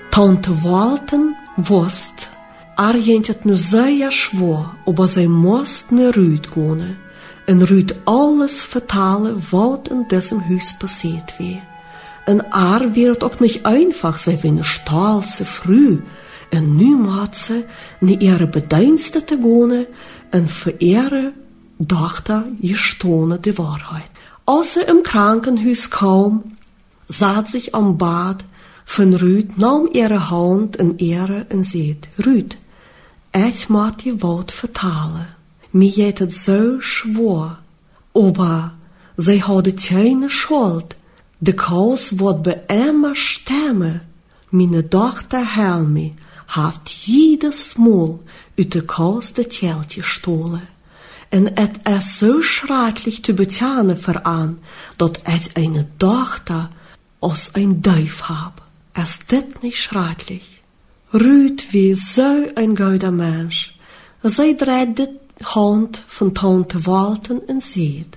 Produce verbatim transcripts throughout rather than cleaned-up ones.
Tante Walten wist, Arjent het nu zeer zwaar, aber zij moest naar Ruud gaan en Ruud alles vertellen wat in diesem huis passiert was. En Ar werd ook niet einfach, zij was een stolze vrouw en nu moest ze naar ihre bedienste te gaan en voor ihre dochter gestohlen de waarheid. Als ze im Krankenhuis kwam, zat zich am Bad van Ruud, nam ihre hand in ihre en zei, Ruud, ik moet je wat vertellen. Mij heeft het zo zwaar, aber zij hadden geen schuld. De kous wordt bij immer stemmen. Mijn dochter Helmi heeft jedes Mal uit de kous de geld gestohlen. En het is zo schrikkelijk te betalen voor aan, dat ik een dochter als een duif heb. Is dit niet schrikkelijk? Ruud was zo een goede mens. Zij draait de hand van tante Walten en zei,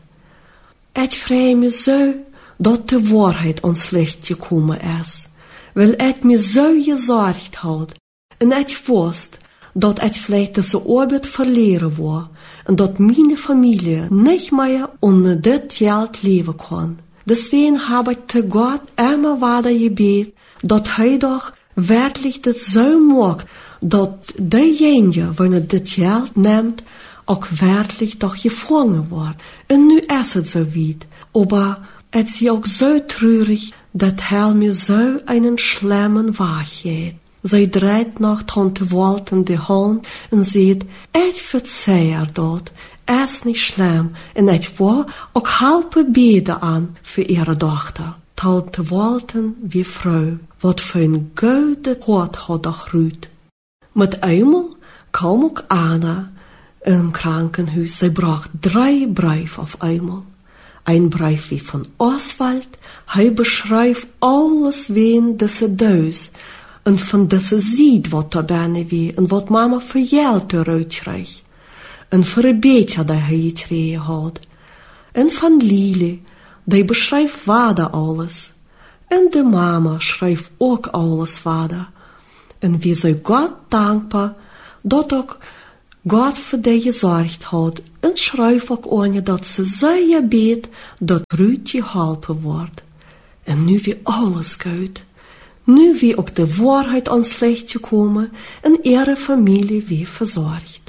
ik vrees me zo dat de waarheid ons slecht gekomen is, wel ik me zo gezorgd had, en ik wist dat ik vielleicht deze arbeid verleren wou, en dat mijn familie niet meer onder dit geld leven kon. Deswegen heb ik te God immer wieder gebeten, dat hij toch werkelijk dit zo maakt, dat degene, wanneer dit geld neemt, ook werkelijk toch gevangen wordt. En nu is het zo weit. Aber het is ook zo treurig, dat hij me zo een schlimmen weg heeft. Zij draait naar tante Walten de hand en zegt, ik verzeih dat, is niet schlimm, en ik wil ook helpen beden aan voor ihre dochter. Tante Walten wie vrouw, wat voor een goede hart had dat Ruud. Met eenmaal kwam ook Anna in een krankenhuis. Zij bracht drie brieven op eenmaal. Een brief wie van Oswald, hij beschrijft alles ween deze thuis. En van deze ziet wat er bijna wie en wat mama voor geld eruit kreeg. En voor een beetje dat hij gekregen had. En van Lili, die beschrijft vader alles. En de mama schrijft ook alles vader. En wie zij God dankbaar dat ook God voor die gezorgd had. En schrijft ook aan dat ze zeer beet dat Ruud geholpen wordt. En nu weer alles goed. Nu weer ook de waarheid aan slecht gekomen en ihre familie weer verzorgd.